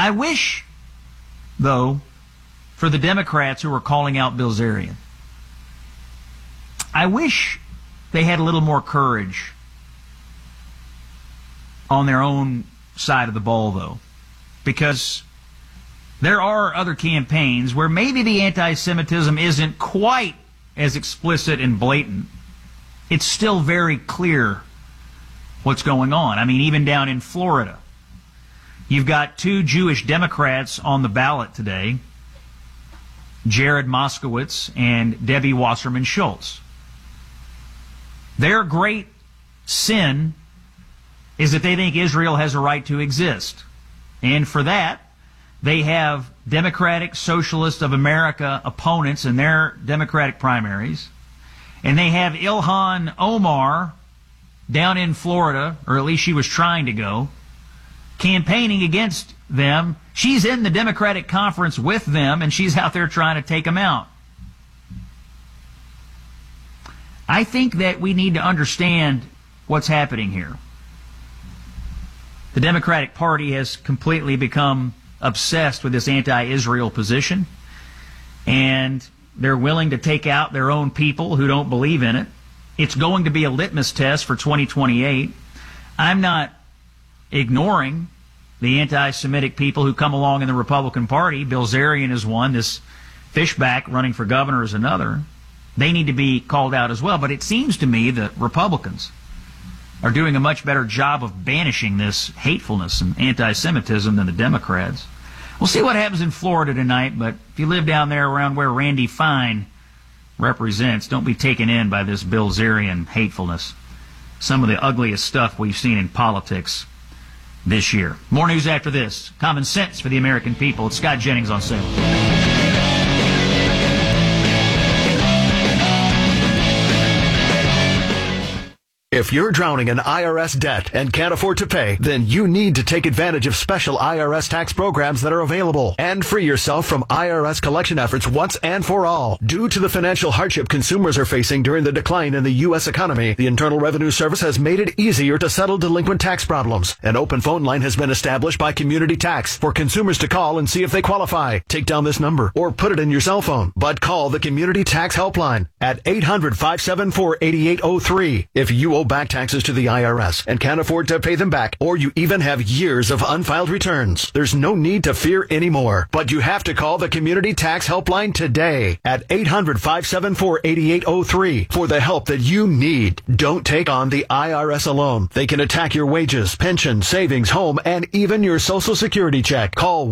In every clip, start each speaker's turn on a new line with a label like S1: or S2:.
S1: I wish, though, for the Democrats who are calling out Bilzerian, I wish they had a little more courage on their own side of the ball, though, because there are other campaigns where maybe the anti-Semitism isn't quite as explicit and blatant. It's still very clear what's going on. I mean, even down in Florida, you've got 2 Jewish Democrats on the ballot today, Jared Moskowitz and Debbie Wasserman Schultz. Their great sin is that they think Israel has a right to exist. And for that, they have Democratic Socialist of America opponents in their Democratic primaries. And they have Ilhan Omar down in Florida, or at least she was trying to go, campaigning against them. She's in the Democratic conference with them, and she's out there trying to take them out. I think that we need to understand what's happening here. The Democratic Party has completely become obsessed with this anti-Israel position, and they're willing to take out their own people who don't believe in it. It's going to be a litmus test for 2028. I'm not ignoring the anti-Semitic people who come along in the Republican Party. Bilzerian is one. This Fishback running for governor is another. They need to be called out as well. But it seems to me that Republicans are doing a much better job of banishing this hatefulness and anti-Semitism than the Democrats. We'll see what happens in Florida tonight, but if you live down there around where Randy Fine represents, don't be taken in by this Bilzerian hatefulness. Some of the ugliest stuff we've seen in politics this year. More news after this. Common sense for the American people. It's Scott Jennings on sale.
S2: If you're drowning in IRS debt and can't afford to pay, then you need to take advantage of special IRS tax programs that are available and free yourself from IRS collection efforts once and for all. Due to the financial hardship consumers are facing during the decline in the U.S. economy, the Internal Revenue Service has made it easier to settle delinquent tax problems. An open phone line has been established by Community Tax for consumers to call and see if they qualify. Take down this number or put it in your cell phone, but call the Community Tax Helpline at 800-574-8803 if you owe back taxes to the IRS and can't afford to pay them back, or you even have years of unfiled returns. There's no need to fear anymore, but you have to call the Community Tax Helpline today at 800-574-8803 for the help that you need. Don't take on the IRS alone. They can attack your wages, pension, savings, home, and even your Social Security check. Call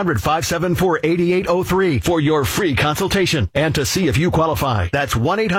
S2: 1-800-574-8803 for your free consultation and to see if you qualify. That's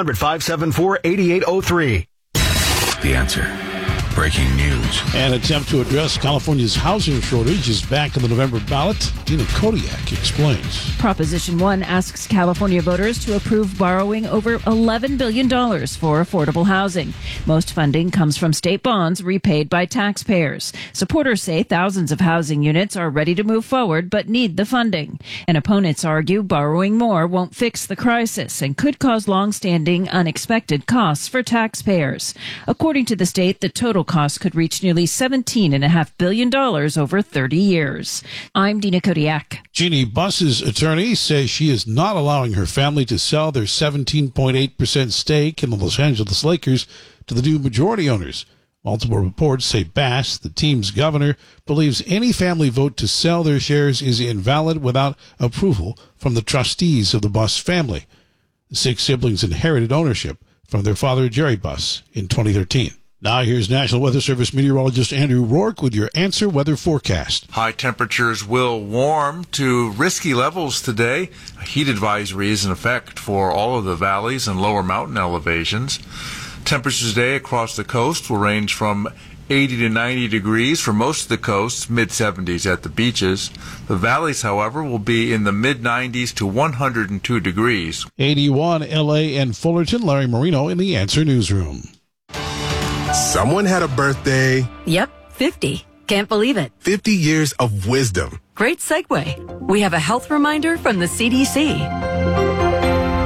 S2: 1-800-574-8803.
S3: The Answer. Breaking news.
S4: An attempt to address California's housing shortage is back on the November ballot. Dina Kodiak explains.
S5: Proposition 1 asks California voters to approve borrowing over $11 billion for affordable housing. Most funding comes from state bonds repaid by taxpayers. Supporters say thousands of housing units are ready to move forward but need the funding. And opponents argue borrowing more won't fix the crisis and could cause long-standing, unexpected costs for taxpayers. According to the state, the total cost could reach nearly $17.5 billion over 30 years. I'm Dina Kodiak.
S4: Jeannie Buss's attorney says she is not allowing her family to sell their 17.8% stake in the Los Angeles Lakers to the new majority owners. Multiple reports say Bass, the team's governor, believes any family vote to sell their shares is invalid without approval from the trustees of the Buss family. The 6 siblings inherited ownership from their father, Jerry Buss, in 2013. Now here's National Weather Service meteorologist Andrew Rourke with your Answer Weather forecast.
S6: High temperatures will warm to risky levels today. A heat advisory is in effect for all of the valleys and lower mountain elevations. Temperatures today across the coast will range from 80 to 90 degrees for most of the coast, mid-70s at the beaches. The valleys, however, will be in the mid-90s to 102 degrees.
S4: 81 L.A. and Fullerton. Larry Marino in the Answer Newsroom.
S7: Someone had a birthday.
S8: Yep, 50. Can't believe it.
S7: 50 years of wisdom.
S8: Great segue. We have a health reminder from the CDC.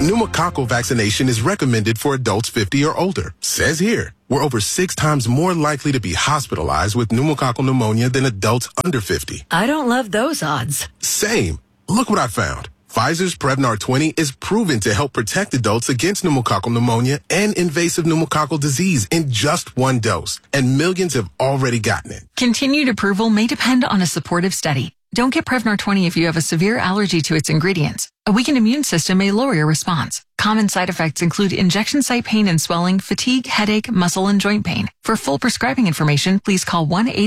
S7: Pneumococcal vaccination is recommended for adults 50 or older. Says here, we're over 6 times more likely to be hospitalized with pneumococcal pneumonia than adults under 50.
S8: I don't love those odds.
S7: Same. Look what I found. Pfizer's Prevnar 20 is proven to help protect adults against pneumococcal pneumonia and invasive pneumococcal disease in just 1 dose, and millions have already gotten it.
S9: Continued approval may depend on a supportive study. Don't get Prevnar 20 if you have a severe allergy to its ingredients. A weakened immune system may lower your response. Common side effects include injection site pain and swelling, fatigue, headache, muscle, and joint pain. For full prescribing information, please call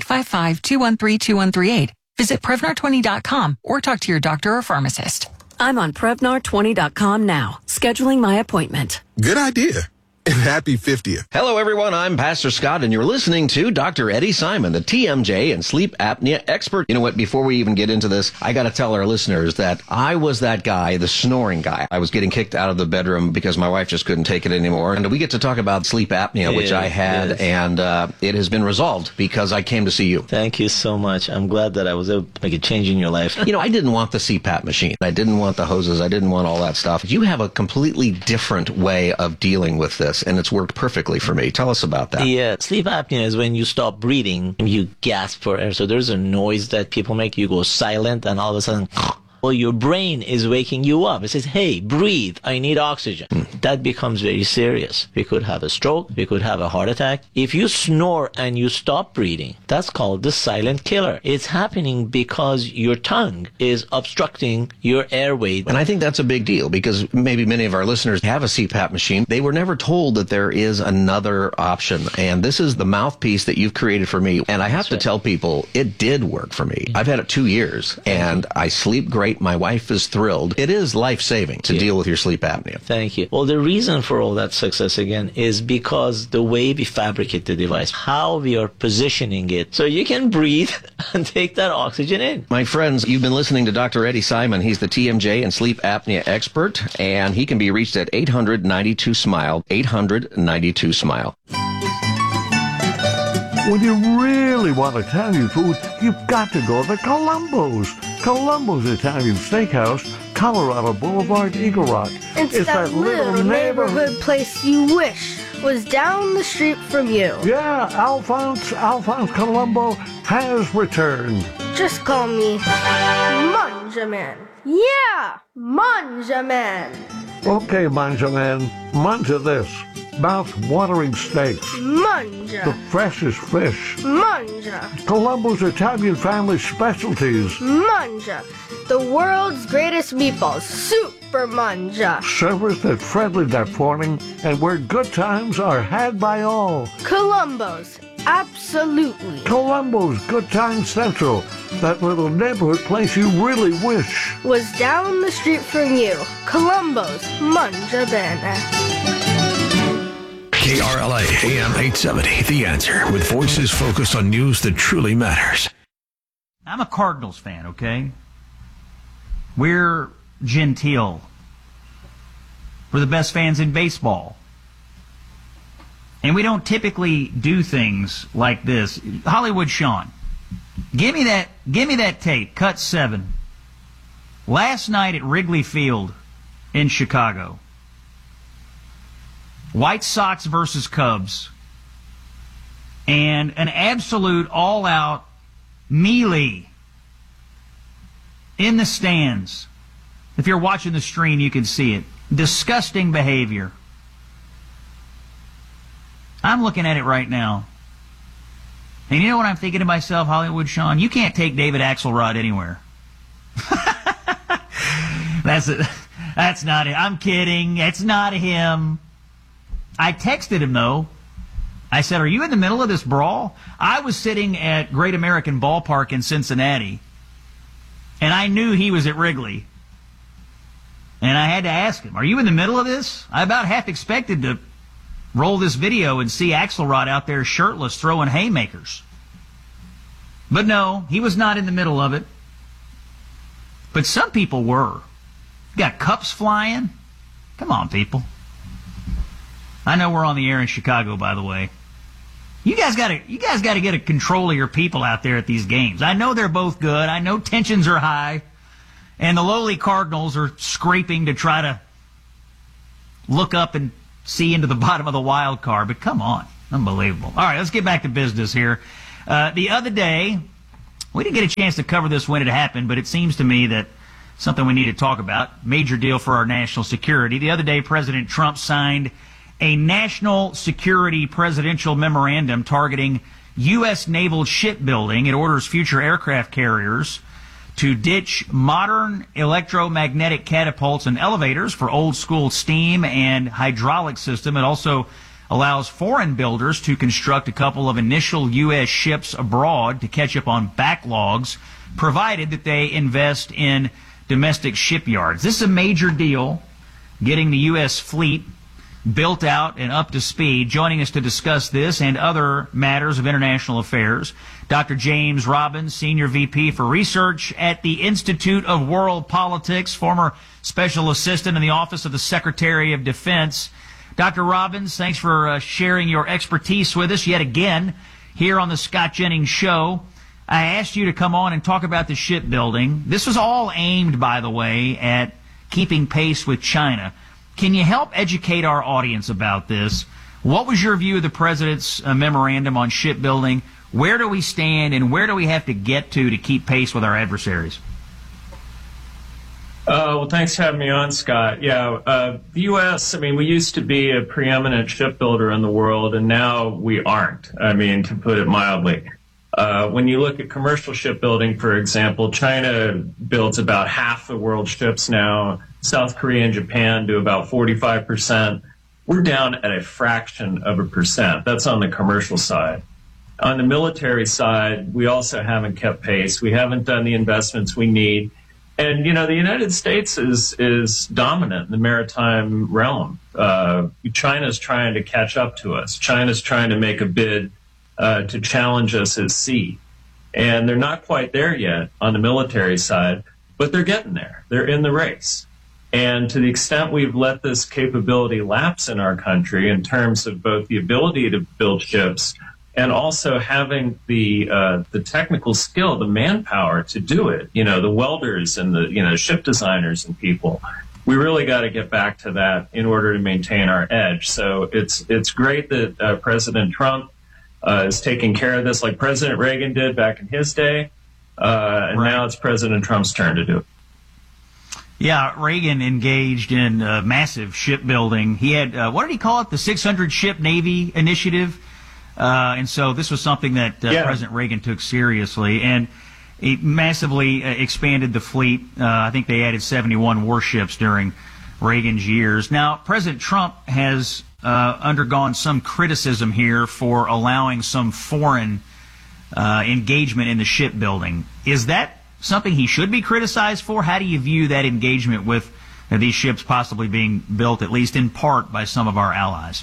S9: 1-855-213-2138. Visit Prevnar20.com or talk to your doctor or pharmacist.
S8: I'm on Prevnar20.com now, scheduling my appointment.
S7: Good idea. And happy 50th.
S10: Hello, everyone. I'm Pastor Scott, and you're listening to Dr. Eddie Simon, the TMJ and sleep apnea expert. You know what? Before we even get into this, I got to tell our listeners that I was that guy, the snoring guy. I was getting kicked out of the bedroom because my wife just couldn't take it anymore. And we get to talk about sleep apnea, which I had, and it has been resolved because I came to see you.
S11: Thank you so much. I'm glad that I was able to make a change in your life.
S10: You know, I didn't want the CPAP machine. I didn't want the hoses. I didn't want all that stuff. You have a completely different way of dealing with this, and it's worked perfectly for me. Tell us about that.
S11: Yeah, sleep apnea is when you stop breathing and you gasp for air. So there's a noise that people make. You go silent, and all of a sudden, well, your brain is waking you up. It says, hey, breathe. I need oxygen. That becomes very serious. We could have a stroke. We could have a heart attack. If you snore and you stop breathing, that's called the silent killer. It's happening because your tongue is obstructing your airway.
S10: And I think that's a big deal because maybe many of our listeners have a CPAP machine. They were never told that there is another option. And this is the mouthpiece that you've created for me. And I have to tell people it did work for me. I've had it 2 years and I sleep great. My wife is thrilled. It is life-saving to deal with your sleep apnea.
S11: Thank you. Well, the reason for all that success, again, is because the way we fabricate the device, how we are positioning it, so you can breathe and take that oxygen in.
S10: My friends, you've been listening to Dr. Eddie Simon. He's the TMJ and sleep apnea expert, and he can be reached at 800-92-SMILE, 800-92-SMILE.
S12: When you really want Italian food, you've got to go to Columbo's. Columbo's Italian Steakhouse, Colorado Boulevard, Eagle Rock.
S13: It's that little neighborhood place you wish was down the street from you.
S12: Yeah, Alphonse Columbo has returned.
S13: Just call me Manjaman. Yeah, Manjaman.
S12: Okay, Manjaman, manja this. Mouth-watering steaks.
S13: Manja.
S12: The freshest fish.
S13: Manja.
S12: Columbo's Italian family specialties.
S13: Manja. The world's greatest meatballs. Super Manja.
S12: Servers that friendly that morning and where good times are had by all.
S13: Columbo's. Absolutely.
S12: Columbo's Good Time Central. That little neighborhood place you really wish
S13: was down the street from you. Columbo's Manja Bene.
S3: KRLA AM 870, The Answer, with voices focused on news that truly matters.
S1: I'm a Cardinals fan, okay? We're genteel. We're the best fans in baseball. And we don't typically do things like this. Hollywood Sean, give me that tape, cut 7. Last night at Wrigley Field in Chicago. White Sox versus Cubs, and an absolute all-out melee in the stands. If you're watching the stream, you can see it. Disgusting behavior. I'm looking at it right now. And you know what I'm thinking to myself, Hollywood Sean? You can't take David Axelrod anywhere. That's not it. I'm kidding. It's not him. I texted him, though. I said, are you in the middle of this brawl? I was sitting at Great American Ballpark in Cincinnati, and I knew he was at Wrigley. And I had to ask him, are you in the middle of this? I about half expected to roll this video and see Axelrod out there shirtless throwing haymakers. But no, he was not in the middle of it. But some people were. Got cups flying. Come on, people. I know we're on the air in Chicago, by the way. You guys got to get a control of your people out there at these games. I know they're both good. I know tensions are high, and the lowly Cardinals are scraping to try to look up and see into the bottom of the wild card. But come on, unbelievable. All right, let's get back to business here. The other day, we didn't get a chance to cover this when it happened, but it seems to me that something we need to talk about. Major deal for our national security. The other day, President Trump signed a national security presidential memorandum targeting U.S. naval shipbuilding. It orders future aircraft carriers to ditch modern electromagnetic catapults and elevators for old school steam and hydraulic system. It also allows foreign builders to construct a couple of initial U.S. ships abroad to catch up on backlogs, provided that they invest in domestic shipyards. This is a major deal, getting the U.S. fleet built out and up to speed. Joining us to discuss this and other matters of international affairs, Dr. James Robbins, Senior VP for Research at the Institute of World Politics, former Special Assistant in the Office of the Secretary of Defense. Dr. Robbins, thanks for sharing your expertise with us yet again here on the Scott Jennings Show. I asked you to come on and talk about the shipbuilding. This was all aimed, by the way, at keeping pace with China. Can you help educate our audience about this? What was your view of the President's memorandum on shipbuilding? Where do we stand, and where do we have to get to keep pace with our adversaries?
S14: Well, thanks for having me on, Scott. The U.S., we used to be a preeminent shipbuilder in the world, and now we aren't, to put it mildly. When you look at commercial shipbuilding, for example, China builds about half the world's ships now. South Korea and Japan do about 45%. We're down at a fraction of a percent. That's on the commercial side. On the military side, we also haven't kept pace. We haven't done the investments we need. And, the United States is dominant in the maritime realm. China's trying to catch up to us. China's trying to make a bid to challenge us at sea. And they're not quite there yet on the military side, but they're getting there. They're in the race. And to the extent we've let this capability lapse in our country in terms of both the ability to build ships and also having the technical skill, the manpower to do it, the welders and the ship designers and people, we really got to get back to that in order to maintain our edge. So it's great that President Trump is taking care of this like President Reagan did back in his day. And now it's President Trump's turn to do it.
S1: Yeah, Reagan engaged in massive shipbuilding. He had, what did he call it? The 600 Ship Navy Initiative. And so this was something that President Reagan took seriously. And he massively expanded the fleet. I think they added 71 warships during Reagan's years. Now, President Trump has undergone some criticism here for allowing some foreign engagement in the shipbuilding. Is that something he should be criticized for? How do you view that engagement with these ships possibly being built, at least in part, by some of our allies?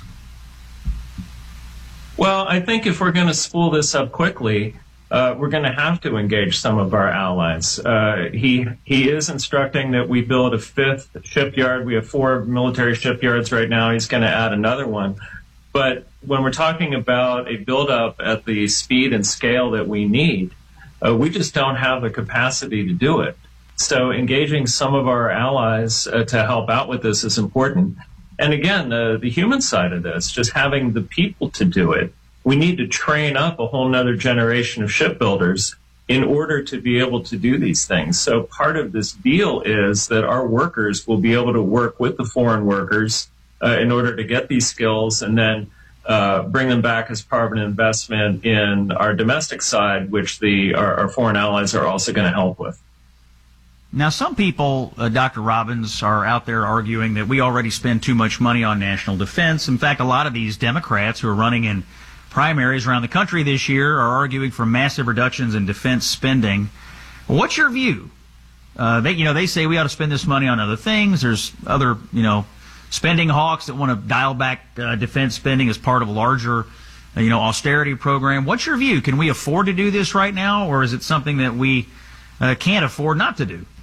S14: Well, I think if we're going to spool this up quickly, we're going to have to engage some of our allies. He is instructing that we build a fifth shipyard. We have 4 military shipyards right now. He's going to add another one. But when we're talking about a buildup at the speed and scale that we need, we just don't have the capacity to do it. So engaging some of our allies to help out with this is important. And again, the human side of this, just having the people to do it. We need to train up a whole nother generation of shipbuilders in order to be able to do these things. So part of this deal is that our workers will be able to work with the foreign workers in order to get these skills and then bring them back as part of an investment in our domestic side, which our foreign allies are also going to help with.
S1: Now, some people, Dr. Robbins, are out there arguing that we already spend too much money on national defense. In fact, a lot of these Democrats who are running in primaries around the country this year are arguing for massive reductions in defense spending. What's your view? They say we ought to spend this money on other things. There's other, spending hawks that want to dial back defense spending as part of a larger, austerity program. What's your view? Can we afford to do this right now, or is it something that we can't afford not to do?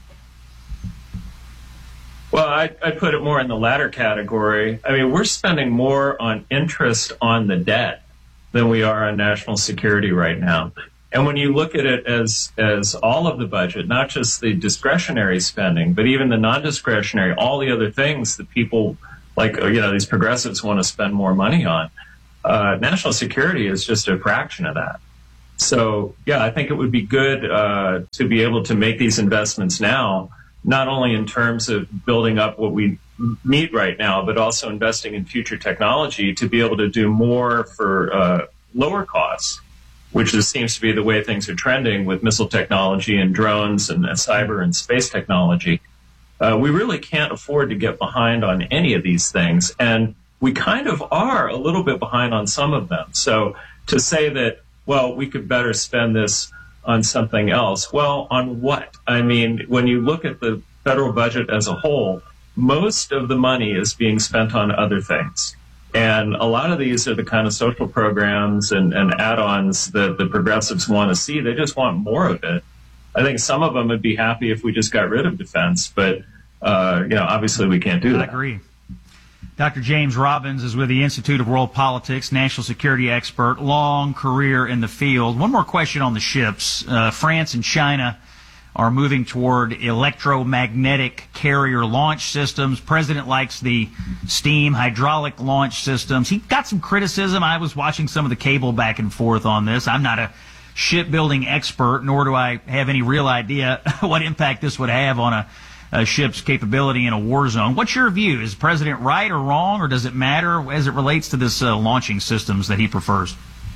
S14: Well, I'd put it more in the latter category. We're spending more on interest on the debt than we are on national security right now. And when you look at it as all of the budget, not just the discretionary spending, but even the non-discretionary, all the other things that people like, these progressives want to spend more money on. National security is just a fraction of that. So, yeah, I think it would be good to be able to make these investments now, not only in terms of building up what we need right now, but also investing in future technology to be able to do more for lower costs, which seems to be the way things are trending with missile technology and drones and cyber and space technology. We really can't afford to get behind on any of these things, and we kind of are a little bit behind on some of them. So to say that, well, we could better spend this on something else, well, on what? I mean, when you look at the federal budget as a whole, most of the money is being spent on other things. And a lot of these are the kind of social programs and add-ons that the progressives want to see. They just want more of it. I think some of them would be happy if we just got rid of defense, but obviously we can't do that.
S1: I agree. Dr. James Robbins is with the Institute of World Politics, national security expert, long career in the field. One more question on the ships. France and China are moving toward electromagnetic carrier launch systems. President likes the steam hydraulic launch systems. He got some criticism. I was watching some of the cable back and forth on this. I'm not a shipbuilding expert, nor do I have any real idea what impact this would have on a ship's capability in a war zone. What's your view? Is the president right or wrong, or does it matter as it relates to this launching systems that he prefers?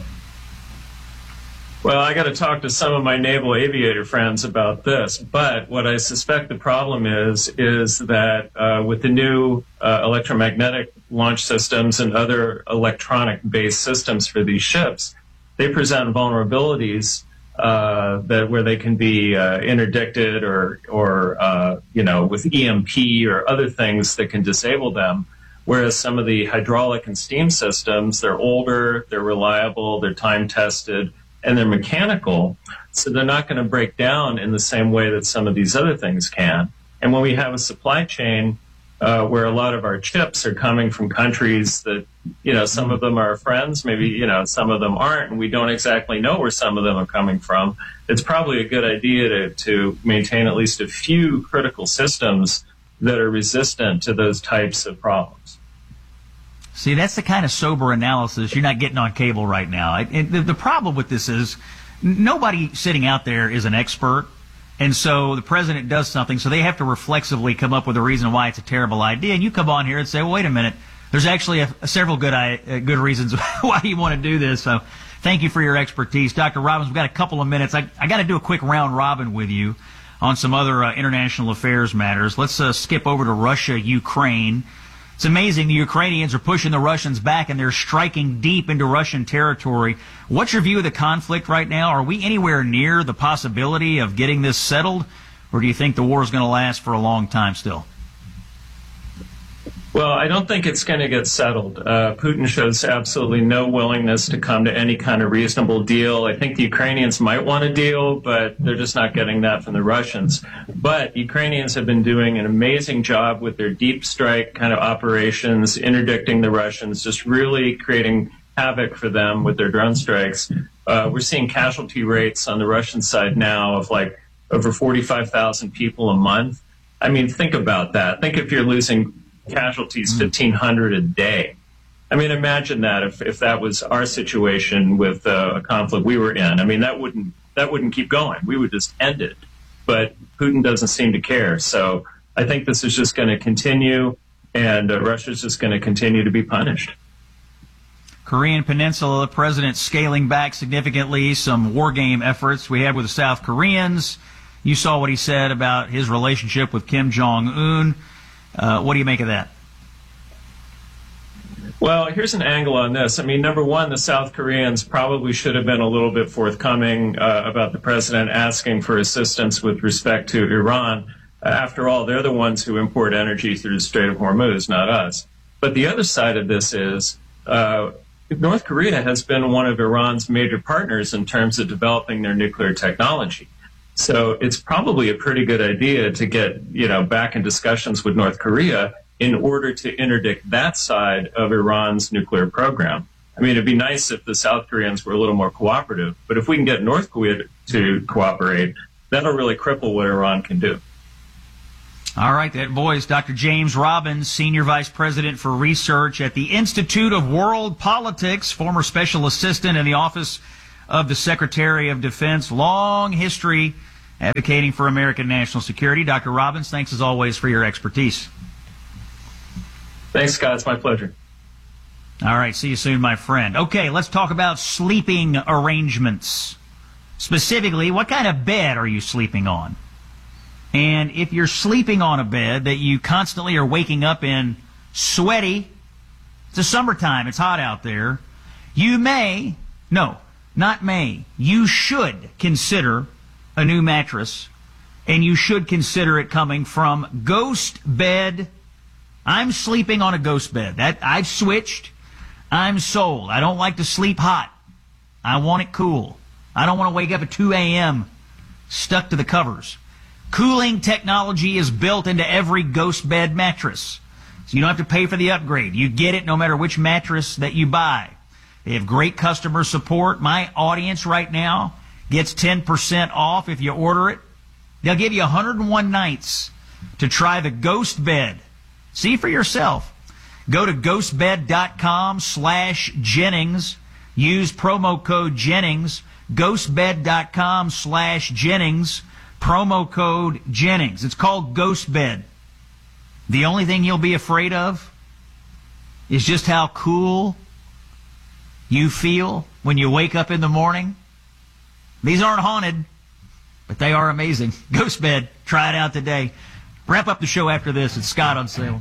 S14: Well, I got to talk to some of my naval aviator friends about this, but what I suspect the problem is that with the new electromagnetic launch systems and other electronic-based systems for these ships, they present vulnerabilities where they can be interdicted or with EMP or other things that can disable them. Whereas some of the hydraulic and steam systems, they're older, they're reliable, they're time-tested, and they're mechanical, so they're not going to break down in the same way that some of these other things can. And when we have a supply chain where a lot of our chips are coming from countries that, some of them are our friends, maybe, some of them aren't, and we don't exactly know where some of them are coming from, it's probably a good idea to maintain at least a few critical systems that are resistant to those types of problems.
S1: See, that's the kind of sober analysis you're not getting on cable right now. And the problem with this is nobody sitting out there is an expert. And so the president does something, so they have to reflexively come up with a reason why it's a terrible idea. And you come on here and say, well, wait a minute, there's actually several good reasons why you want to do this. So thank you for your expertise. Dr. Robbins, we've got a couple of minutes. I got to do a quick round robin with you on some other international affairs matters. Let's skip over to Russia, Ukraine. It's amazing the Ukrainians are pushing the Russians back and they're striking deep into Russian territory. What's your view of the conflict right now? Are we anywhere near the possibility of getting this settled, or do you think the war is going to last for a long time still?
S14: Well, I don't think it's going to get settled. Putin shows absolutely no willingness to come to any kind of reasonable deal. I think the Ukrainians might want a deal, but they're just not getting that from the Russians. But Ukrainians have been doing an amazing job with their deep strike kind of operations, interdicting the Russians, just really creating havoc for them with their drone strikes. We're seeing casualty rates on the Russian side now of like over 45,000 people a month. I mean, think about that. Think if you're losing casualties 1,500 a day. I mean, imagine that if that was our situation with a conflict we were in. I mean, that wouldn't keep going. We would just end it. But Putin doesn't seem to care. So I think this is just going to continue, and Russia's just going to continue to be punished.
S1: Korean Peninsula, the president scaling back significantly some war game efforts we had with the South Koreans. You saw what he said about his relationship with Kim Jong-un. What do you make of that?
S14: Well, here's an angle on this. I mean, number one, the South Koreans probably should have been a little bit forthcoming about the president asking for assistance with respect to Iran. After all, they're the ones who import energy through the Strait of Hormuz, not us. But the other side of this is North Korea has been one of Iran's major partners in terms of developing their nuclear technology. So it's probably a pretty good idea to get, back in discussions with North Korea in order to interdict that side of Iran's nuclear program. I mean, it'd be nice if the South Koreans were a little more cooperative, but if we can get North Korea to cooperate, that'll really cripple what Iran can do.
S1: All right, that voice, Dr. James Robbins, Senior Vice President for Research at the Institute of World Politics, former Special Assistant in the Office of the Secretary of Defense, long history advocating for American national security. Dr. Robbins, thanks as always for your expertise.
S14: Thanks, Scott. It's my pleasure.
S1: All right, see you soon, my friend. Okay, let's talk about sleeping arrangements. Specifically, what kind of bed are you sleeping on? And if you're sleeping on a bed that you constantly are waking up in sweaty, it's the summertime, it's hot out there, you should consider a new mattress, and you should consider it coming from Ghost Bed. I'm sleeping on a Ghost Bed. I've switched. I'm sold. I don't like to sleep hot. I want it cool. I don't want to wake up at 2 a.m. stuck to the covers. Cooling technology is built into every Ghost Bed mattress, so you don't have to pay for the upgrade. You get it no matter which mattress that you buy. They have great customer support. My audience right now gets 10% off if you order it. They'll give you 101 nights to try the Ghost Bed. See for yourself. Go to ghostbed.com/Jennings. Use promo code Jennings. Ghostbed.com/Jennings. Promo code Jennings. It's called Ghost Bed. The only thing you'll be afraid of is just how cool you feel when you wake up in the morning. These aren't haunted, but they are amazing. Ghost Bed. Try it out today. Wrap up the show after this. It's Scott on Sale.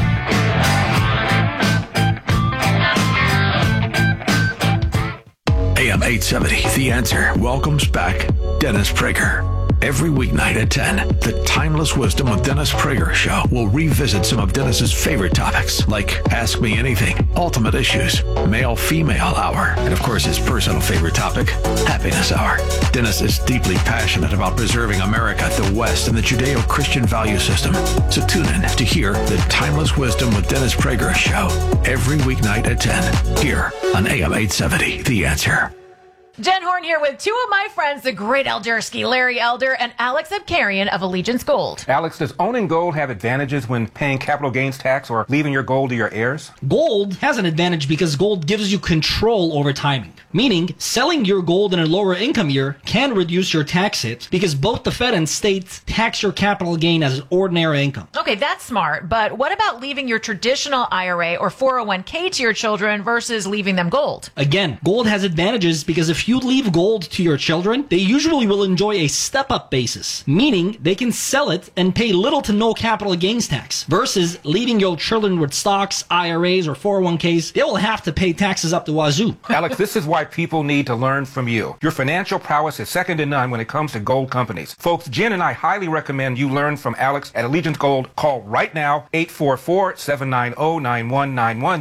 S3: AM 870, The Answer welcomes back Dennis Prager. Every weeknight at 10, the Timeless Wisdom with Dennis Prager show will revisit some of Dennis's favorite topics, like Ask Me Anything, Ultimate Issues, Male-Female Hour, and of course his personal favorite topic, Happiness Hour. Dennis is deeply passionate about preserving America, the West, and the Judeo-Christian value system. So tune in to hear the Timeless Wisdom with Dennis Prager show every weeknight at 10, here on AM 870, The Answer.
S15: Jen Horn here with two of my friends, the great Eldersky, Larry Elder and Alex Abkarian of Allegiance Gold.
S16: Alex, does owning gold have advantages when paying capital gains tax or leaving your gold to your heirs?
S17: Gold has an advantage because gold gives you control over timing. Meaning, selling your gold in a lower income year can reduce your tax hit because both the Fed and states tax your capital gain as an ordinary income.
S15: Okay, that's smart, but what about leaving your traditional IRA or 401k to your children versus leaving them gold?
S17: Again, gold has advantages because if you leave gold to your children, they usually will enjoy a step-up basis, meaning they can sell it and pay little to no capital gains tax, versus leaving your children with stocks, IRAs, or 401ks, they will have to pay taxes up the wazoo.
S16: Alex, this is why people need to learn from you. Your financial prowess is second to none when it comes to gold companies. Folks, Jen and I highly recommend you learn from Alex at Allegiance Gold. Call right now, 844-790-9191,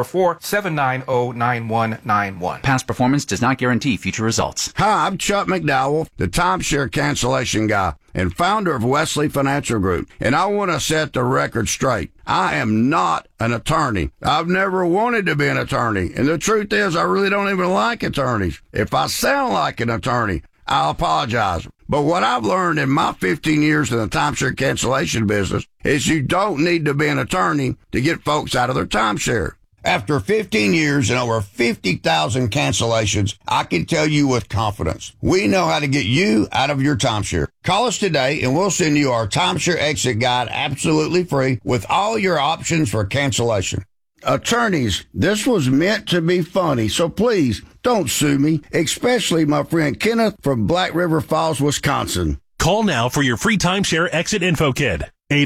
S16: 844-790-9191.
S18: Past performance does not guarantee future results.
S19: Hi, I'm Chuck McDowell, the timeshare cancellation guy and founder of Wesley Financial Group, and I want to set the record straight. I am not an attorney. I've never wanted to be an attorney, and the truth is I really don't even like attorneys. If I sound like an attorney, I'll apologize. But what I've learned in my 15 years in the timeshare cancellation business is you don't need to be an attorney to get folks out of their timeshare. After 15 years and over 50,000 cancellations, I can tell you with confidence, we know how to get you out of your timeshare. Call us today and we'll send you our timeshare exit guide absolutely free with all your options for cancellation. Attorneys, this was meant to be funny, so please don't sue me, especially my friend Kenneth from Black River Falls, Wisconsin.
S20: Call now for your free timeshare exit info kit.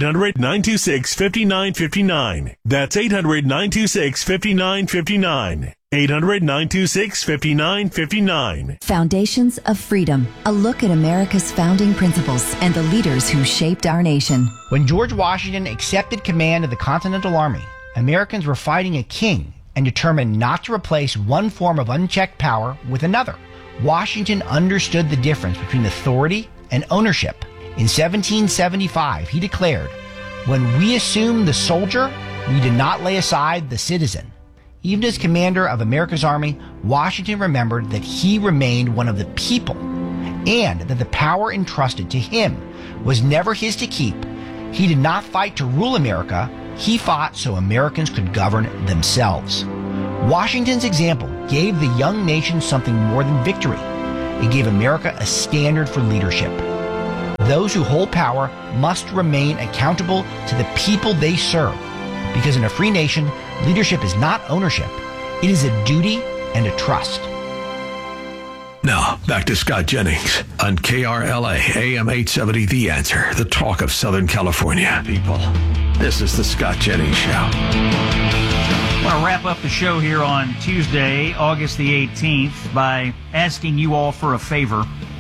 S20: 800-926-5959. That's 800-926-5959. 800-926-5959.
S21: Foundations of Freedom, a look at America's founding principles and the leaders who shaped our nation.
S22: When George Washington accepted command of the Continental Army, Americans were fighting a king and determined not to replace one form of unchecked power with another. Washington understood the difference between authority and ownership. In 1775, he declared, "When we assume the soldier, we did not lay aside the citizen." Even as commander of America's army, Washington remembered that he remained one of the people and that the power entrusted to him was never his to keep. He did not fight to rule America. He fought so Americans could govern themselves. Washington's example gave the young nation something more than victory. It gave America a standard for leadership. Those who hold power must remain accountable to the people they serve, because in a free nation, leadership is not ownership. It is a duty and a trust.
S3: Now, back to Scott Jennings on KRLA AM 870, The Answer, the talk of Southern California. People, this is the Scott Jennings Show.
S1: I want to wrap up the show here on Tuesday, August the 18th, by asking you all for a favor.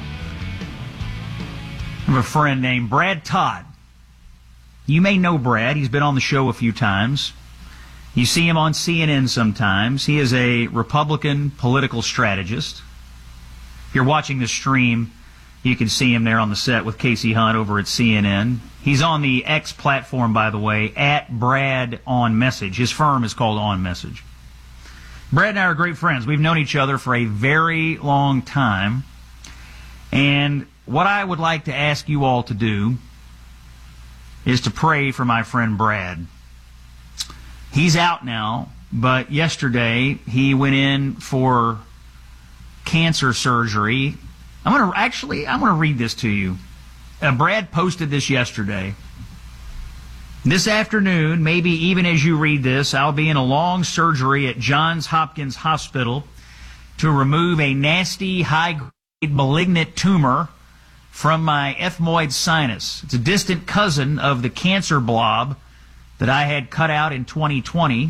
S1: I have a friend named Brad Todd. You may know Brad. He's been on the show a few times. You see him on CNN sometimes. He is a Republican political strategist. If you're watching the stream, you can see him there on the set with Casey Hunt over at CNN. He's on the X platform, by the way, at Brad On Message. His firm is called On Message. Brad and I are great friends. We've known each other for a very long time. And what I would like to ask you all to do is to pray for my friend Brad. He's out now, but yesterday he went in for cancer surgery. I'm going to read this to you. Brad posted this yesterday. This afternoon, maybe even as you read this, I'll be in a long surgery at Johns Hopkins Hospital to remove a nasty, high-grade malignant tumor from my ethmoid sinus. It's a distant cousin of the cancer blob that I had cut out in 2020.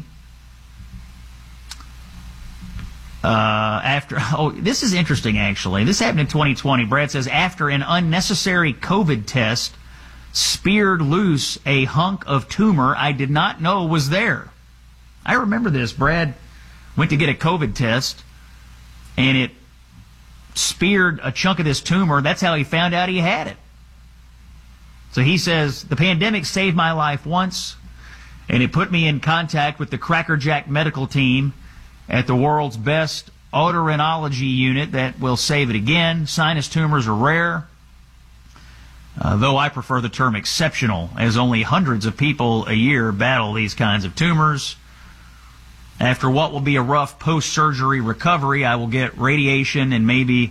S1: This is interesting, actually. This happened in 2020. Brad says, after an unnecessary COVID test speared loose a hunk of tumor I did not know was there. I remember this. Brad went to get a COVID test, and it speared a chunk of this tumor. That's how he found out he had it. So he says, the pandemic saved my life once, and it put me in contact with the Crackerjack medical team at the world's best otorhinology unit that will save it again. Sinus tumors are rare, though I prefer the term exceptional, as only hundreds of people a year battle these kinds of tumors. After what will be a rough post-surgery recovery, I will get radiation and maybe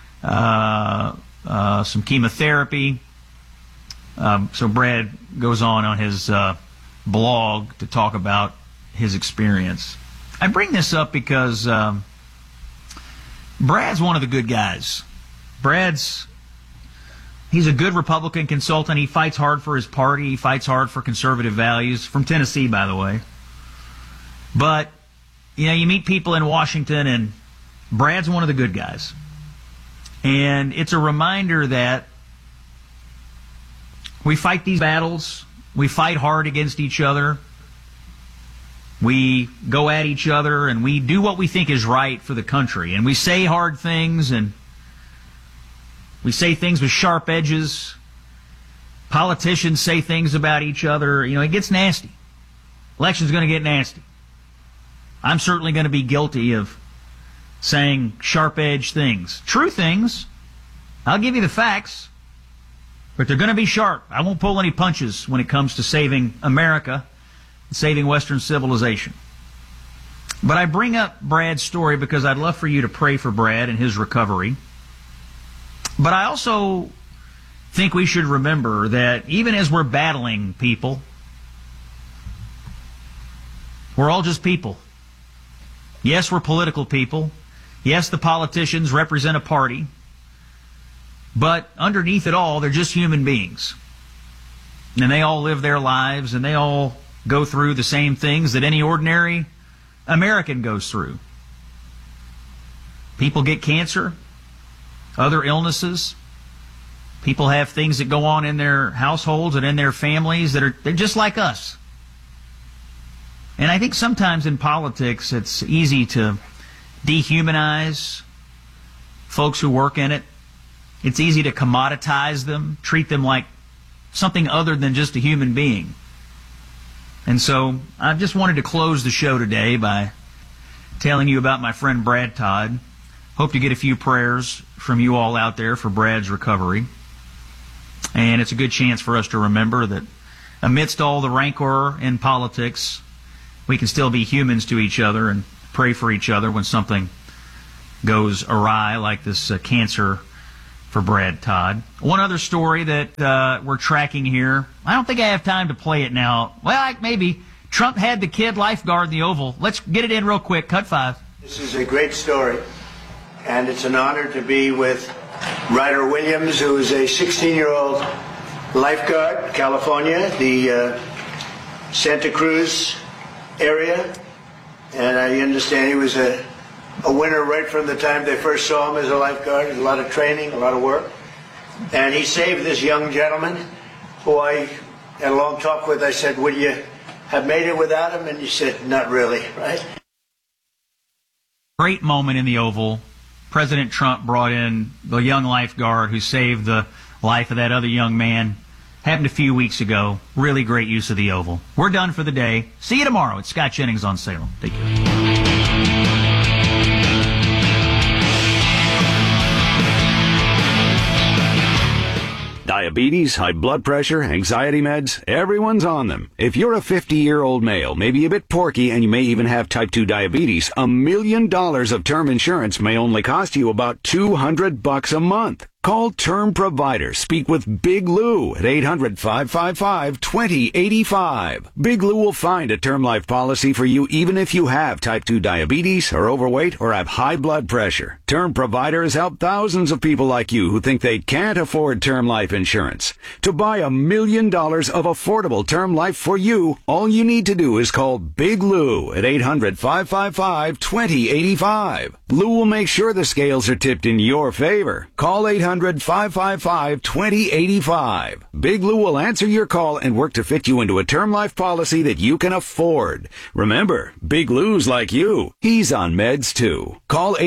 S1: some chemotherapy. So Brad goes on his blog to talk about his experience. I bring this up because Brad's one of the good guys. He's a good Republican consultant. He fights hard for his party. He fights hard for conservative values. From Tennessee, by the way. But, you meet people in Washington, and Brad's one of the good guys. And it's a reminder that we fight these battles. We fight hard against each other. We go at each other, and we do what we think is right for the country. And we say hard things, and we say things with sharp edges. Politicians say things about each other. It gets nasty. Election's going to get nasty. I'm certainly going to be guilty of saying sharp-edged things. True things. I'll give you the facts. But they're going to be sharp. I won't pull any punches when it comes to saving America, saving Western civilization. But I bring up Brad's story because I'd love for you to pray for Brad and his recovery. But I also think we should remember that even as we're battling people, we're all just people. Yes, we're political people. Yes, the politicians represent a party. But underneath it all, they're just human beings. And they all live their lives, and they all go through the same things that any ordinary American goes through. People get cancer, other illnesses. People have things that go on in their households and in their families they're just like us. And I think sometimes in politics it's easy to dehumanize folks who work in it. It's easy to commoditize them, treat them like something other than just a human being. And so I just wanted to close the show today by telling you about my friend Brad Todd. Hope to get a few prayers from you all out there for Brad's recovery. And it's a good chance for us to remember that amidst all the rancor in politics, we can still be humans to each other and pray for each other when something goes awry, like this cancer for Brad Todd. One other story that we're tracking here. I don't think I have time to play it now. Well, maybe. Trump had the kid lifeguard in the Oval. Let's get it in real quick. Cut 5.
S2: This is a great story, and it's an honor to be with Ryder Williams, who is a 16-year-old lifeguard, California, the Santa Cruz area, and I understand he was a winner right from the time they first saw him as a lifeguard. A lot of training, a lot of work, and he saved this young gentleman who I had a long talk with. I said, would you have made it without him? And he said, not really, right?
S1: Great moment in the Oval. President Trump brought in the young lifeguard who saved the life of that other young man. Happened a few weeks ago. Really great use of the Oval. We're done for the day. See you tomorrow. It's Scott Jennings on Salem. Take care.
S5: Diabetes, high blood pressure, anxiety meds, everyone's on them. If you're a 50-year-old male, maybe a bit porky, and you may even have type 2 diabetes, $1 million of term insurance may only cost you about $200 a month. Call Term Provider. Speak with Big Lou at 800-555-2085. Big Lou will find a term life policy for you even if you have type 2 diabetes, are overweight, or have high blood pressure. Term Provider has helped thousands of people like you who think they can't afford term life insurance. To buy $1 million of affordable term life for you, all you need to do is call Big Lou at 800-555-2085. Lou will make sure the scales are tipped in your favor. Call 800-555-2085. Big Lou will answer your call and work to fit you into a term life policy that you can afford. Remember, Big Lou's like you. He's on meds too. Call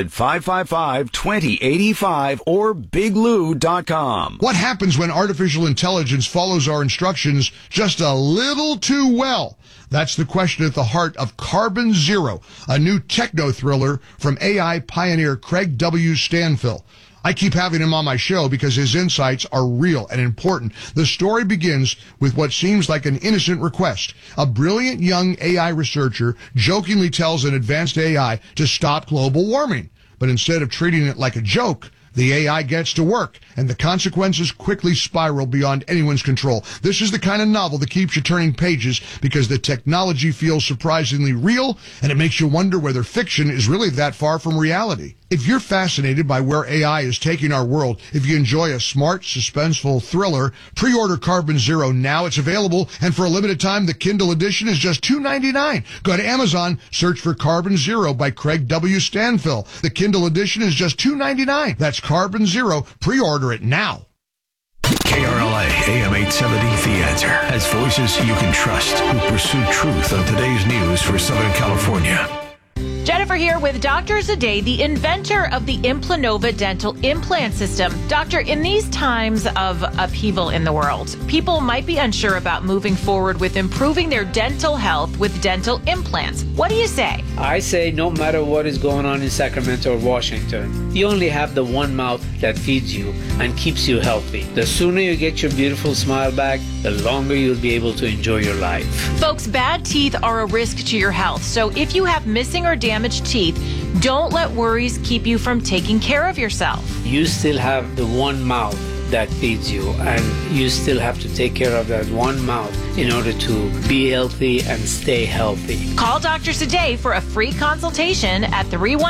S5: 800-555-2085 or biglou.com.
S23: What happens when artificial intelligence follows our instructions just a little too well? That's the question at the heart of Carbon Zero, a new techno thriller from AI pioneer Craig W. Stanfill. I keep having him on my show because his insights are real and important. The story begins with what seems like an innocent request. A brilliant young AI researcher jokingly tells an advanced AI to stop global warming. But instead of treating it like a joke, the AI gets to work, and the consequences quickly spiral beyond anyone's control. This is the kind of novel that keeps you turning pages because the technology feels surprisingly real, and it makes you wonder whether fiction is really that far from reality. If you're fascinated by where AI is taking our world, if you enjoy a smart, suspenseful thriller, pre-order Carbon Zero now. It's available, and for a limited time, the Kindle edition is just $2.99. Go to Amazon, search for Carbon Zero by Craig W. Stanfill. The Kindle edition is just $2.99. That's Carbon Zero. Pre-order it now.
S3: KRLA AM 870 The Answer has voices you can trust who pursue truth on today's news for Southern California.
S15: Jennifer here with Dr. Zadeh, the inventor of the Implanova dental implant system. Doctor, in these times of upheaval in the world, people might be unsure about moving forward with improving their dental health with dental implants. What do you say?
S24: I say no matter what is going on in Sacramento or Washington, you only have the one mouth that feeds you and keeps you healthy. The sooner you get your beautiful smile back, the longer you'll be able to enjoy your life.
S15: Folks, bad teeth are a risk to your health. So if you have missing or damaged teeth, don't let worries keep you from taking care of yourself.
S24: You still have the one mouth that feeds you, and you still have to take care of that one mouth in order to be healthy and stay healthy.
S15: Call Dr. Zadeh for a free consultation at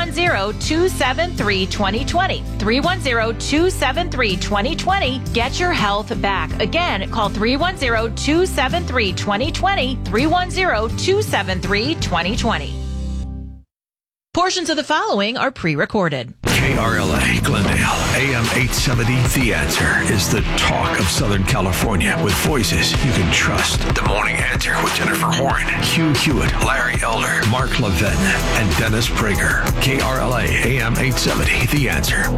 S15: 310-273-2020. 310-273-2020. Get your health back. Again, call 310-273-2020. 310-273-2020. Portions of the following are pre-recorded.
S3: KRLA Glendale, AM 870 The Answer is the talk of Southern California with voices you can trust. The Morning Answer with Jennifer Horn, Hugh Hewitt, Larry Elder, Mark Levin, and Dennis Prager. KRLA AM 870 The Answer.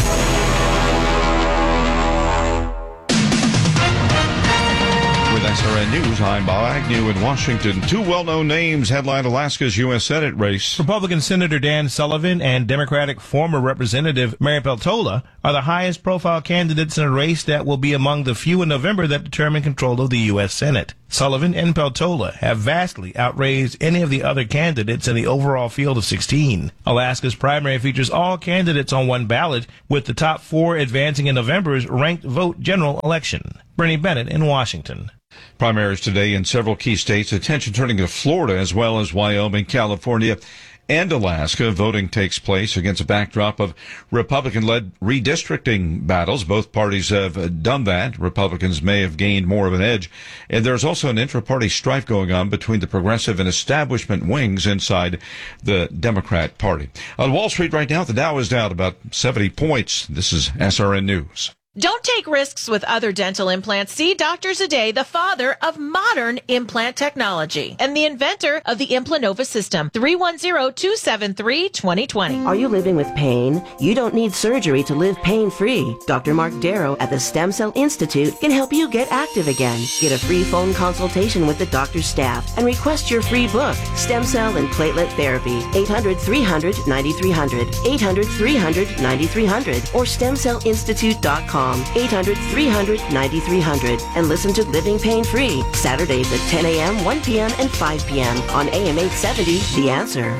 S25: With SRN
S4: SRN News, I'm Bob Agnew in Washington. Two well-known names headline Alaska's U.S. Senate race.
S6: Republican Senator Dan Sullivan and Democratic former Representative Mary Peltola are the highest-profile candidates in a race that will be among the few in November that determine control of the U.S. Senate. Sullivan and Peltola have vastly outraised any of the other candidates in the overall field of 16. Alaska's primary features all candidates on one ballot, with the top four advancing in November's ranked vote general election. Bernie Bennett in Washington.
S4: Primaries today in several key states. Attention turning to Florida as well as Wyoming, California, and Alaska. Voting takes place against a backdrop of Republican-led redistricting battles. Both parties have done that. Republicans may have gained more of an edge. And there's also an intra-party strife going on between the progressive and establishment wings inside the Democrat Party. On Wall Street right now, the Dow is down about 70 points. This is SRN News.
S15: Don't take risks with other dental implants. See Dr. Zadeh, the father of modern implant technology and the inventor of the Implanova system. 310-273-2020.
S8: Are you living with pain? You don't need surgery to live pain-free. Dr. Mark Darrow at the Stem Cell Institute can help you get active again. Get a free phone consultation with the doctor's staff and request your free book, Stem Cell and Platelet Therapy. 800-300-9300, 800-300-9300, or stemcellinstitute.com. 800-300-9300, and listen to Living Pain Free Saturdays at 10 a.m., 1 p.m., and 5 p.m. on AM 870, The Answer.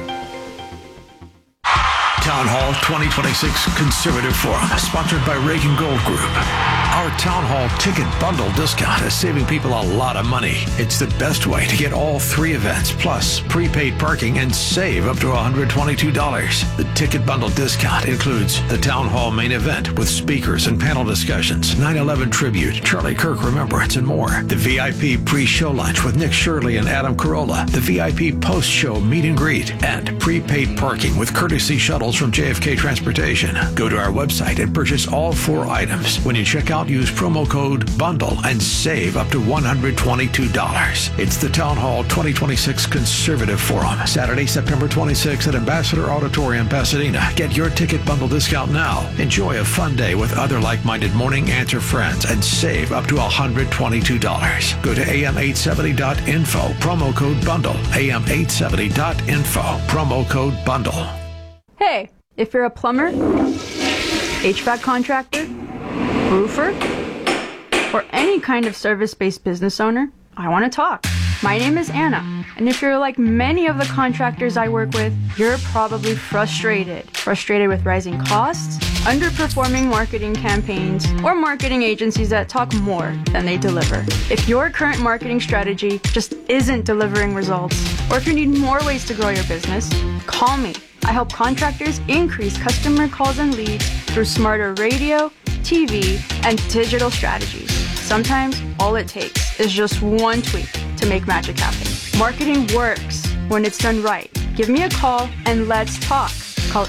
S3: Town Hall 2026 Conservative Forum, sponsored by Reagan Gold Group. Our Town Hall ticket bundle discount is saving people a lot of money. It's the best way to get all three events, plus prepaid parking, and save up to $122. The ticket bundle discount includes the Town Hall main event with speakers and panel discussions, 9/11 tribute, Charlie Kirk Remembrance, and more. The VIP pre-show lunch with Nick Shirley and Adam Carolla. The VIP post-show meet and greet, and prepaid parking with courtesy shuttles from JFK Transportation. Go to our website and purchase all four items. When you check out, use promo code BUNDLE and save up to $122. It's the Town Hall 2026 Conservative Forum, Saturday, September 26th at Ambassador Auditorium, Pasadena. Get your ticket bundle discount now. Enjoy a fun day with other like-minded Morning Answer friends and save up to $122. Go to am870.info, promo code BUNDLE, am870.info, promo code BUNDLE.
S9: Hey, if you're a plumber, HVAC contractor, roofer, or any kind of service-based business owner, I want to talk. My name is Anna, and if you're like many of the contractors I work with, you're probably frustrated with rising costs, underperforming marketing campaigns, or marketing agencies that talk more than they deliver. If your current marketing strategy just isn't delivering results, or if you need more ways to grow your business, call me. I help contractors increase customer calls and leads through smarter radio, TV, and digital strategies. Sometimes all it takes is just one tweak to make magic happen. Marketing works when it's done right. Give me a call and let's talk. Call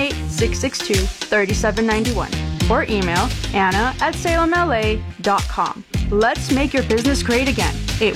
S9: 818-662-3791 or email anna@salemla.com. Let's make your business great again.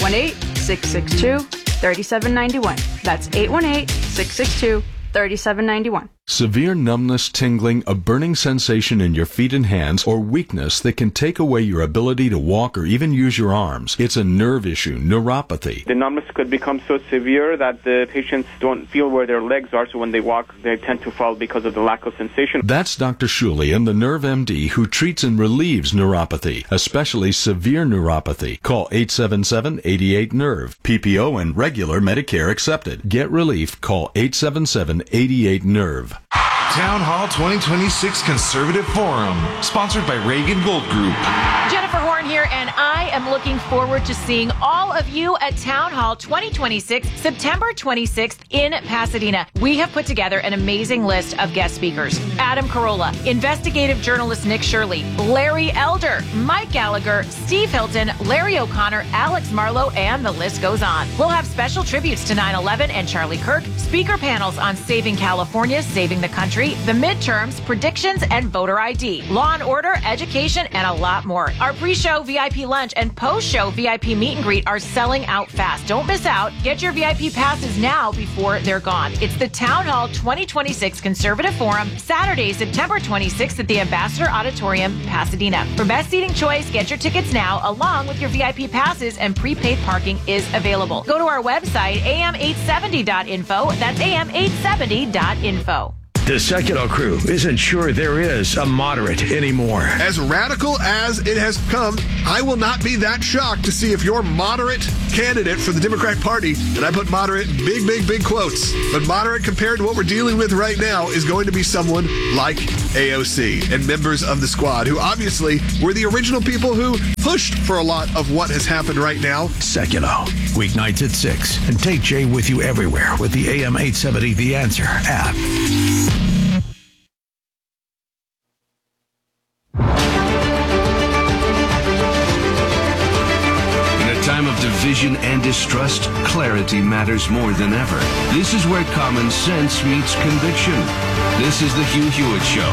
S9: 818-662-3791. That's 818-662-3791.
S25: Severe numbness, tingling, a burning sensation in your feet and hands, or weakness that can take away your ability to walk or even use your arms. It's a nerve issue, neuropathy.
S26: The numbness could become so severe that the patients don't feel where their legs are, so when they walk, they tend to fall because of the lack of sensation.
S25: That's Dr. Shulian, the Nerve MD, who treats and relieves neuropathy, especially severe neuropathy. Call 877-88-NERVE. PPO and regular Medicare accepted. Get relief. Call 877-88-NERVE.
S27: Town Hall 2026 Conservative Forum, sponsored by Reagan Gold Group.
S15: Jennifer Horn here, and I am looking forward to seeing all of you at Town Hall 2026, September 26th in Pasadena. We have put together an amazing list of guest speakers. Adam Carolla, investigative journalist Nick Shirley, Larry Elder, Mike Gallagher, Steve Hilton, Larry O'Connor, Alex Marlowe, and the list goes on. We'll have special tributes to 9/11 and Charlie Kirk, speaker panels on saving California, saving the country, the midterms, predictions, and voter ID, law and order, education, and a lot more. Our pre-show VIP lunch and and post-show VIP meet and greet are selling out fast. Don't miss out. Get your VIP passes now before they're gone. It's the Town Hall 2026 Conservative Forum, Saturday, September 26th at the Ambassador Auditorium, Pasadena. For best seating choice, get your tickets now, along with your VIP passes, and prepaid parking is available. Go to our website, am870.info. That's am870.info.
S3: The Secular Crew isn't sure there is a moderate anymore.
S7: As radical as it has come, I will not be that shocked to see if your moderate candidate for the Democratic Party, and I put moderate big quotes, but moderate compared to what we're dealing with right now is going to be someone like AOC and members of the squad, who obviously were the original people who pushed for a lot of what has happened right now.
S3: Secular, weeknights at 6, and take Jay with you everywhere with the AM 870 The Answer app.
S10: Division and distrust, clarity matters more than ever. This is where common sense meets conviction. This is the Hugh Hewitt Show.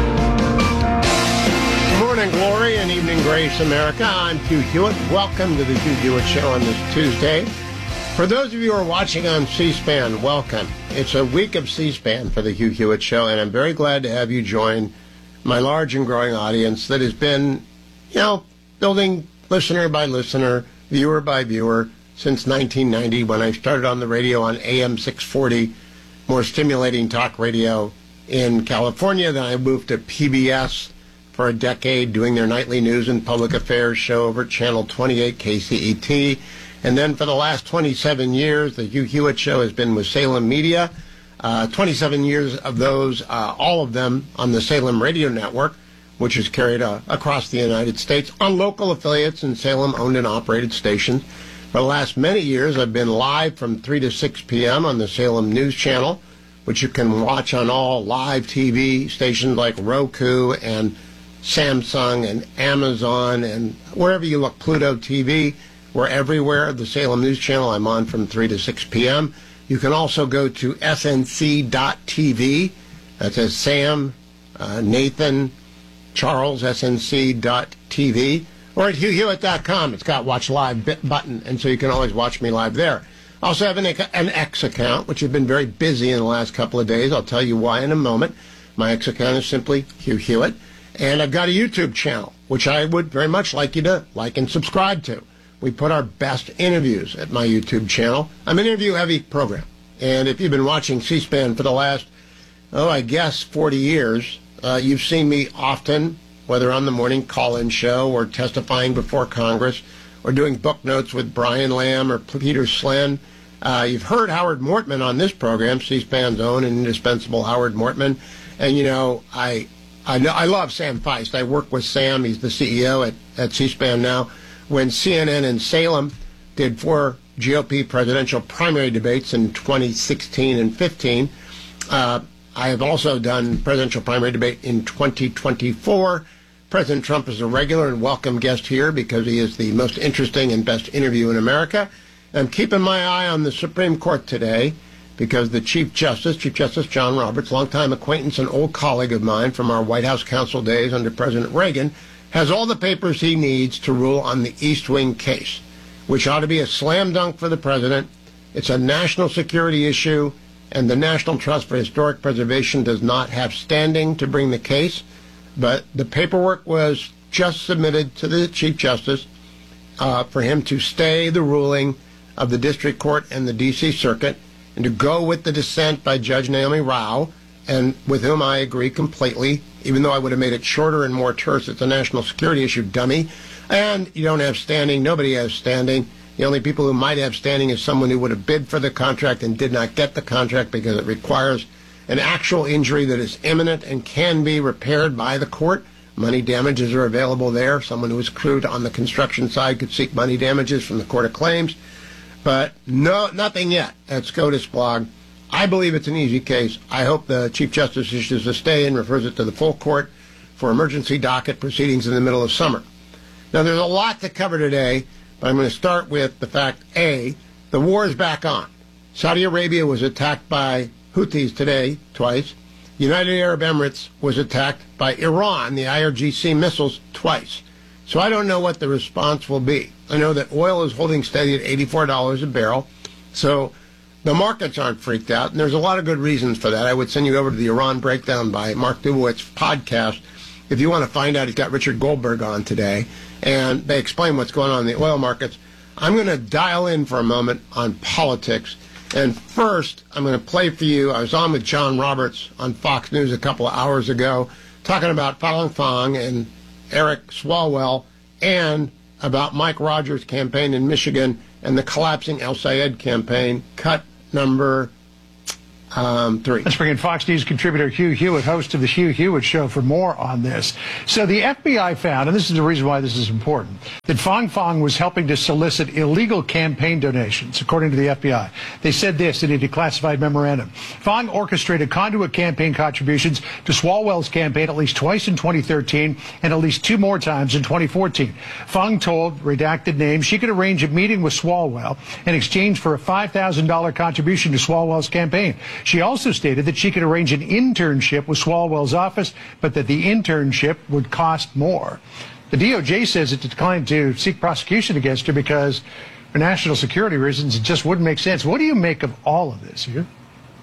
S11: Good morning, glory, and evening, grace, America. I'm Hugh Hewitt. Welcome to the Hugh Hewitt Show on this Tuesday. For those of you who are watching on C-SPAN, welcome. It's a week of C-SPAN for the Hugh Hewitt Show, and I'm very glad to have you join my large and growing audience that has been, building listener by listener, viewer by viewer, since 1990 when I started on the radio on AM 640, more stimulating talk radio in California. Then I moved to PBS for a decade, doing their nightly news and public affairs show over at Channel 28 KCET. And then for the last 27 years, the Hugh Hewitt Show has been with Salem Media. 27 years of those, all of them on the Salem Radio Network, which is carried across the United States on local affiliates and Salem-owned and operated stations. For the last many years, I've been live from 3 to 6 p.m. on the Salem News Channel, which you can watch on all live TV stations like Roku and Samsung and Amazon and wherever you look, Pluto TV. We're everywhere. The Salem News Channel, I'm on from 3 to 6 p.m. You can also go to snc.tv. That says Sam, Nathan, Charles, snc.tv, or at HughHewitt.com. It's got Watch Live button, and so you can always watch me live there. I also have an X account, which has been very busy in the last couple of days. I'll tell you why in a moment. My X account is simply Hugh Hewitt. And I've got a YouTube channel, which I would very much like you to like and subscribe to. We put our best interviews at my YouTube channel. I'm an interview-heavy program. And if you've been watching C-SPAN for the last, 40 years, you've seen me often, whether on the morning call-in show or testifying before Congress or doing book notes with Brian Lamb or Peter Slen. You've heard Howard Mortman on this program, C-SPAN's own and indispensable Howard Mortman. And, I love Sam Feist. I work with Sam. He's the CEO at C-SPAN now. When CNN in Salem did 4 GOP presidential primary debates in 2016 and 15, I have also done presidential primary debate in 2024. President Trump is a regular and welcome guest here because he is the most interesting and best interview in America. I'm keeping my eye on the Supreme Court today because the Chief Justice John Roberts, longtime acquaintance and old colleague of mine from our White House counsel days under President Reagan, has all the papers he needs to rule on the East Wing case, which ought to be a slam dunk for the president. It's a national security issue, and the National Trust for Historic Preservation does not have standing to bring the case. But the paperwork was just submitted to the Chief Justice for him to stay the ruling of the District Court and the D.C. Circuit and to go with the dissent by Judge Naomi Rao, and with whom I agree completely, even though I would have made it shorter and more terse. It's a national security issue, dummy. And you don't have standing. Nobody has standing. The only people who might have standing is someone who would have bid for the contract and did not get the contract because it requires an actual injury that is imminent and can be repaired by the court. Money damages are available there. Someone who was crewed on the construction side could seek money damages from the Court of Claims. But nothing yet at SCOTUS blog. I believe it's an easy case. I hope the Chief Justice issues a stay and refers it to the full court for emergency docket proceedings in the middle of summer. Now, there's a lot to cover today, but I'm going to start with the fact, A, the war is back on. Saudi Arabia was attacked by Houthis today, twice. United Arab Emirates was attacked by Iran, the IRGC missiles, twice. So I don't know what the response will be. I know that oil is holding steady at $84 a barrel. So the markets aren't freaked out, and there's a lot of good reasons for that. I would send you over to the Iran Breakdown by Mark Dubowitz podcast if you want to find out. He's got Richard Goldberg on today, and they explain what's going on in the oil markets. I'm going to dial in for a moment on politics. And first, I'm going to play for you. I was on with John Roberts on Fox News a couple of hours ago talking about Fang Fang and Eric Swalwell and about Mike Rogers' campaign in Michigan and the collapsing El Sayed campaign. Cut number 3.
S12: Let's bring in Fox News contributor Hugh Hewitt, host of the Hugh Hewitt Show, for more on this. So the FBI found, and this is the reason why this is important, that Fang Fang was helping to solicit illegal campaign donations, according to the FBI. They said this in a declassified memorandum. Fang orchestrated conduit campaign contributions to Swalwell's campaign at least twice in 2013 and at least 2 more times in 2014. Fang told redacted names she could arrange a meeting with Swalwell in exchange for a $5,000 contribution to Swalwell's campaign. She also stated that she could arrange an internship with Swalwell's office, but that the internship would cost more. The DOJ says it declined to seek prosecution against her because, for national security reasons, it just wouldn't make sense. What do you make of all of this, Hugh?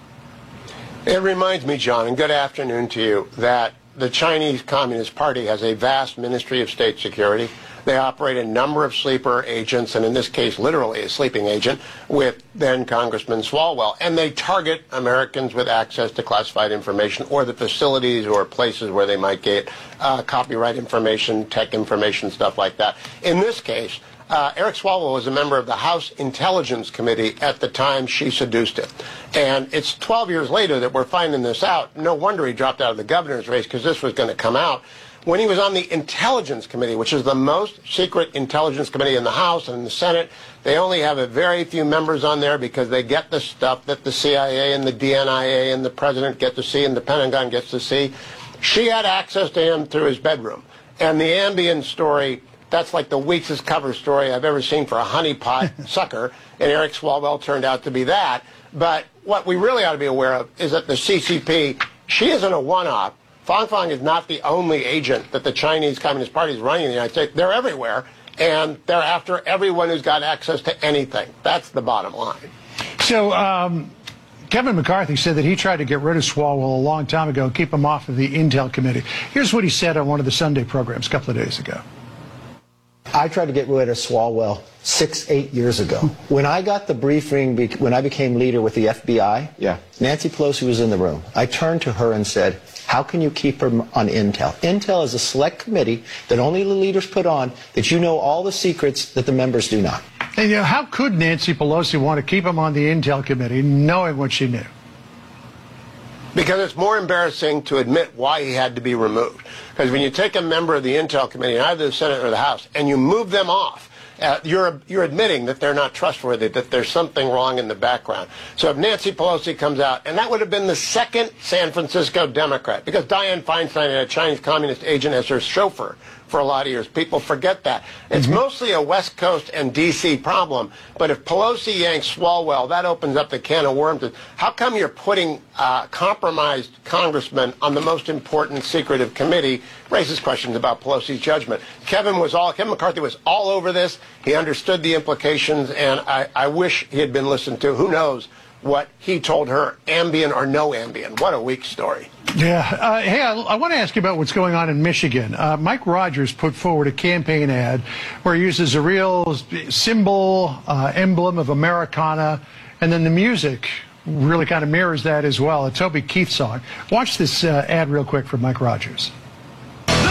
S11: It reminds me, John, and good afternoon to you, that the Chinese Communist Party has a vast Ministry of State Security. They operate a number of sleeper agents, and in this case, literally a sleeping agent, with then Congressman Swalwell. And they target Americans with access to classified information or the facilities or places where they might get copyright information, tech information, stuff like that. In this case, Eric Swalwell was a member of the House Intelligence Committee at the time she seduced him. And it's 12 years later that we're finding this out. No wonder he dropped out of the governor's race, because this was going to come out. When he was on the Intelligence Committee, which is the most secret intelligence committee in the House and in the Senate, they only have a very few members on there because they get the stuff that the CIA and the DNIA and the president get to see and the Pentagon gets to see. She had access to him through his bedroom. And the Ambien story, that's like the weakest cover story I've ever seen for a honeypot sucker, and Eric Swalwell turned out to be that. But what we really ought to be aware of is that the CCP, she isn't a one-off. Fang Fang is not the only agent that the Chinese Communist Party is running in the United States. They're everywhere, and they're after everyone who's got access to anything. That's the bottom line.
S12: So Kevin McCarthy said that he tried to get rid of Swalwell a long time ago, keep him off of the Intel Committee. Here's what he said on one of the Sunday programs a couple of days ago.
S13: I tried to get rid of Swalwell 6-8 years ago. When I got the briefing, when I became leader with the FBI, Nancy Pelosi was in the room. I turned to her and said, how can you keep her on Intel? Intel is a select committee that only the leaders put on, that you know all the secrets that the members do not.
S12: And how could Nancy Pelosi want to keep him on the Intel Committee, knowing what she knew?
S11: Because it's more embarrassing to admit why he had to be removed. Because when you take a member of the Intel Committee, either the Senate or the House, and you move them off, you're admitting that they're not trustworthy, that there's something wrong in the background. So if Nancy Pelosi comes out, and that would have been the second San Francisco Democrat, because Dianne Feinstein had a Chinese communist agent as her chauffeur for a lot of years. People forget that. It's mostly a West Coast and D.C. problem, but if Pelosi yanks Swalwell, that opens up the can of worms. How come you're putting compromised congressmen on the most important secretive committee? Raises questions about Pelosi's judgment. Kevin McCarthy was all over this. He understood the implications, and I wish he had been listened to. Who knows what he told her, Ambien or no Ambien. What a weak story.
S12: Yeah. Hey, I want to ask you about what's going on in Michigan. Mike Rogers put forward a campaign ad where he uses a real symbol, emblem of Americana, and then the music really kind of mirrors that as well, a Toby Keith song. Watch this ad real quick from Mike Rogers.